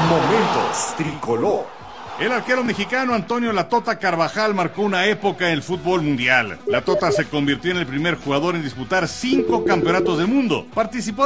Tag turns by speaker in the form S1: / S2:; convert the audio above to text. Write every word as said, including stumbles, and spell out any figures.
S1: Momentos Tricolor.
S2: El arquero mexicano Antonio La Tota Carvajal marcó una época en el fútbol mundial. La Tota se convirtió en el primer jugador en disputar cinco campeonatos del mundo. Participó